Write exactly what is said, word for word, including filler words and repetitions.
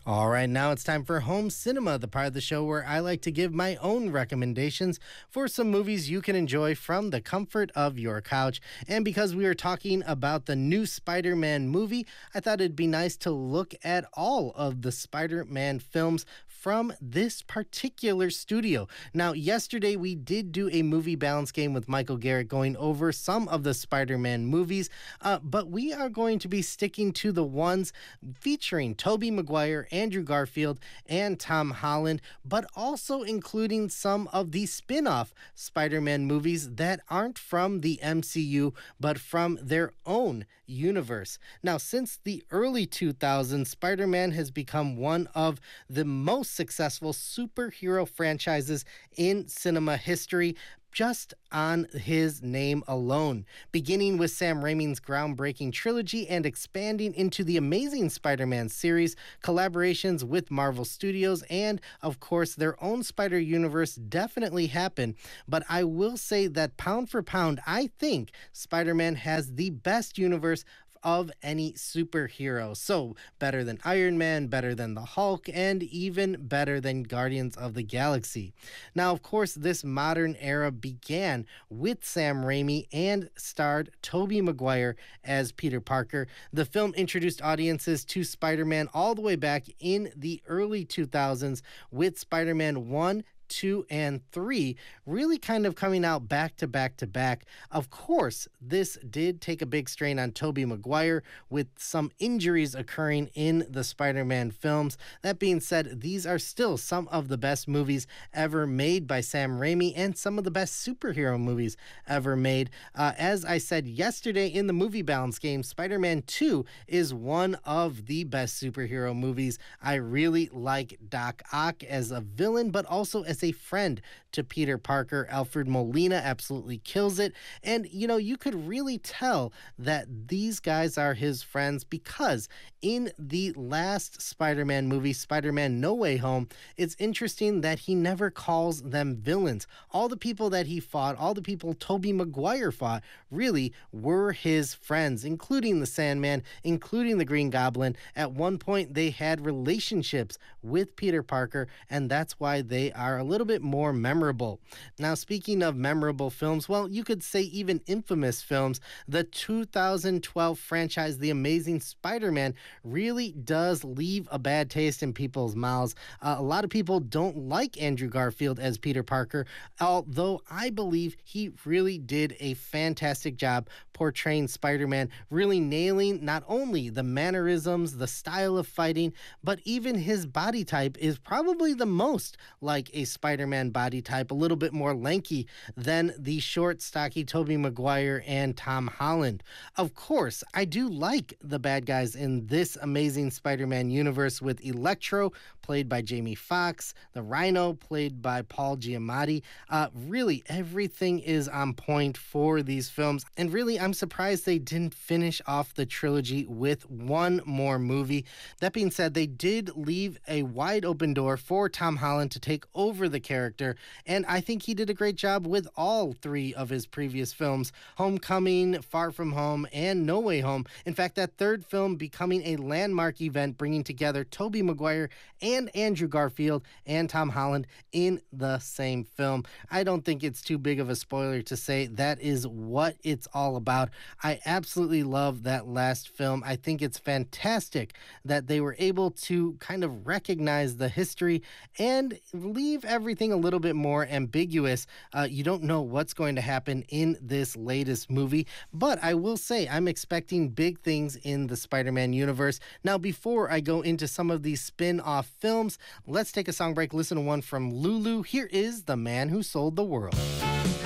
All right, now it's time for Home Cinema, the part of the show where I like to give my own recommendations for some movies you can enjoy from the comfort of your couch. And because we are talking about the new Spider-Man movie, I thought it'd be nice to look at all of the Spider-Man films from this particular studio. Now, yesterday we did do a movie balance game with Michael Garrett going over some of the Spider-Man movies, uh, but we are going to be sticking to the ones featuring Tobey Maguire, Andrew Garfield, and Tom Holland, but also including some of the spin-off Spider-Man movies that aren't from the M C U, but from their own universe. Now, since the early two thousands, Spider-Man has become one of the most successful superhero franchises in cinema history, just on his name alone, beginning with Sam Raimi's groundbreaking trilogy and expanding into the Amazing Spider-Man series, collaborations with Marvel Studios, and of course their own Spider Universe definitely happened. But I will say that pound for pound, I think Spider-Man has the best universe of any superhero. So, better than Iron Man, better than the Hulk, and even better than Guardians of the Galaxy. Now, of course, this modern era began with Sam Raimi and starred Tobey Maguire as Peter Parker. The film introduced audiences to Spider-Man all the way back in the early two thousands with Spider-Man one, two, and three really kind of coming out back to back to back. Of course, this did take a big strain on Tobey Maguire with some injuries occurring in the Spider-Man films. That being said, these are still some of the best movies ever made by Sam Raimi and some of the best superhero movies ever made. Uh, as I said yesterday in the movie balance game, Spider-Man two is one of the best superhero movies. I really like Doc Ock as a villain, but also as a friend to Peter Parker. Alfred Molina absolutely kills it. And, you know, you could really tell that these guys are his friends because in the last Spider-Man movie, Spider-Man No Way Home, it's interesting that he never calls them villains. All the people that he fought, all the people Tobey Maguire fought, really were his friends, including the Sandman, including the Green Goblin. At one point, they had relationships with Peter Parker, and that's why they are a little bit more memorable. Now, speaking of memorable films, well, you could say even infamous films, the two thousand twelve franchise The Amazing Spider-Man really does leave a bad taste in people's mouths. Uh, a lot of people don't like Andrew Garfield as Peter Parker, although I believe he really did a fantastic job portraying Spider-Man, really nailing not only the mannerisms, the style of fighting, but even his body type is probably the most like a Spider-Man body type, a little bit more lanky than the short, stocky Tobey Maguire and Tom Holland. Of course, I do like the bad guys in this Amazing Spider-Man universe with Electro, played by Jamie Foxx, the Rhino, played by Paul Giamatti. Uh, really, everything is on point for these films, and really, I'm surprised they didn't finish off the trilogy with one more movie. That being said, they did leave a wide open door for Tom Holland to take over the character, and I think he did a great job with all three of his previous films, Homecoming, Far From Home, and No Way Home. In fact, that third film becoming a landmark event, bringing together Tobey Maguire and Andrew Garfield and Tom Holland in the same film. I don't think it's too big of a spoiler to say that is what it's all about. I absolutely love that last film. I think it's fantastic that they were able to kind of recognize the history and leave everything a little bit more ambiguous. Uh, you don't know what's going to happen in this latest movie, but I will say I'm expecting big things in the Spider-Man universe. Now, before I go into some of these spin-off films, let's take a song break, listen to one from Lulu. Here is The Man Who Sold the World.